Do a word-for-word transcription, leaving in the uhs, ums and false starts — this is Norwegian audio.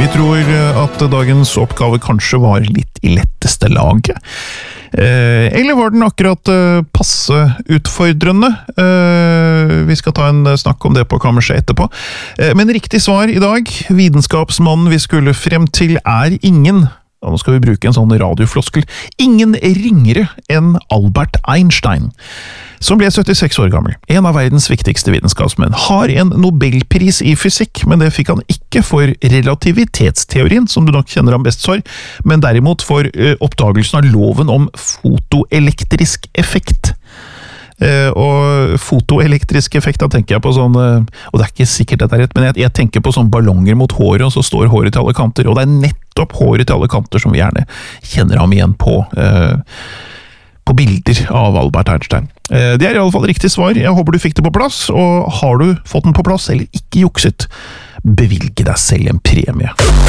Vi tror at dagens oppgave kanskje var litt i letteste laget. Eh, eller var den akkurat eh, passe utfordrende? Eh, vi skal ta en snakk om det på kammerset etterpå. Eh, men riktig svar i dag, vitenskapsmannen vi skulle frem til, er ingen, og nå skal vi bruke en sånn radiofloskel, ingen ringere enn Albert Einstein, som ble syttiseks år gammel. En av verdens viktigste vitenskapsmenn. Har en Nobelpris i fysikk, men det fikk han ikke for relativitetsteorien, som du nok kjenner ham best for, men derimot for uh, oppdagelsen av loven om fotoelektrisk effekt. Uh, og fotoelektrisk effekt, da tenker jeg på sånn, uh, og det er ikke sikkert dette er rett, men jeg, jeg tenker på sånn ballonger mot håret, og så står håret til alle kanter, og det er nettopp håret til alle kanter som vi gjerne kjenner ham igjen på, uh, på bilder av Albert Einstein. Uh, det er i alle fall riktig svar. Jeg håper du fikk det på plass, og har du fått den på plass, eller ikke jukset, bevilge deg selv en premie.